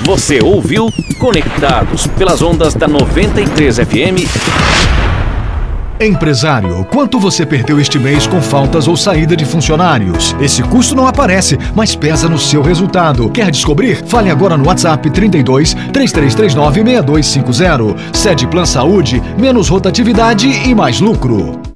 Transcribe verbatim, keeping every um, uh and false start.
Você ouviu Conectados pelas ondas da noventa e três F M. Empresário, quanto você perdeu este mês com faltas ou saída de funcionários? Esse custo não aparece, mas pesa no seu resultado. Quer descobrir? Fale agora no WhatsApp trinta e dois, três três três nove, seis dois cinco zero. Sede Plan Saúde, menos rotatividade e mais lucro.